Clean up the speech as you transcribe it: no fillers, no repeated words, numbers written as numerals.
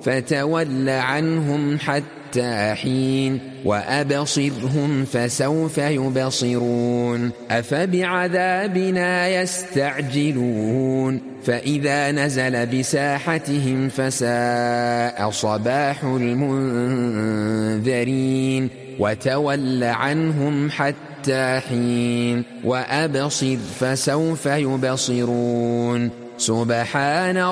فتول عنهم حتى حين وأبصرهم فسوف يبصرون أفبعذابنا يستعجلون فإذا نزل بساحتهم فساء صباح المنذرين وتول عنهم حتى حين وأبصر فسوف يبصرون سبحان